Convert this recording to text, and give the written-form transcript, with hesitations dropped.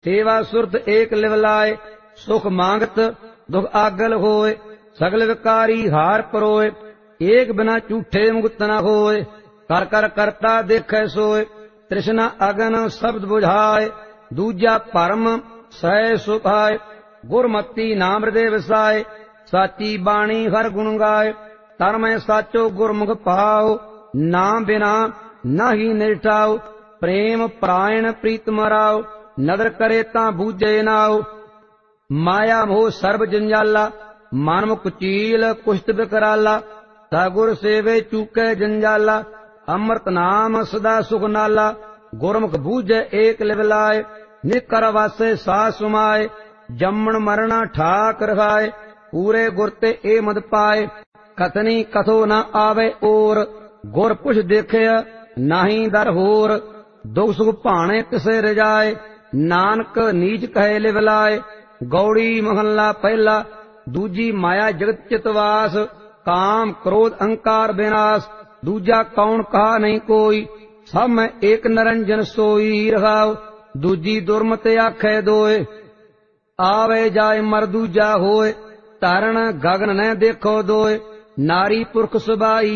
सेवा सुरत एक लिव लाए, सुख मांगत दुख आगल होए, सगल विकारी हार परोए, एक बिना झूठे मुक्त न होए, कर कर करता देखे सोए, तृष्णा अगन शब्द बुझाए, दूजा परम सह सुभाए, गुरमति नाम हृदय वसाए, साची बाणी हर गुण गाए, तरमय साचो गुरमुख पाओ, नाम बिना नाही निरठाओ, प्रेम प्रायण प्रीत मराओ, नदर करे तां बूझे नाओ, माया मोह सर्ब जंजाला, मन मुख चील कुश्त बिकराला, सगुर सेवे चूके जंजाला, अमृत नाम सदा सुख नाला, गुरमुख बूझे एक लिव लाए, निकर वासे सा सुमाए, जम्मण मरना ठाक रखाए, पूरे गुर ते ए मद पाए, कथनी कथो न आवे ओर, गुर पुछ देखे नाही दर होर, दुख सुख भाणे तिसे रजाए, नानक नीच कहे लिव लाए, गौड़ी महला पहला, दूजी माया जगत चितवास, काम क्रोध अहंकार विनाश, दूजा कौन कहा नहीं कोई, सब में एक निरंजन सोई रहाओ, दूजी दुर्मत आखे दोए, आवे जाए मर दूजा होए, तारण गगन न देखो दोए, नारी पुरख सुबाई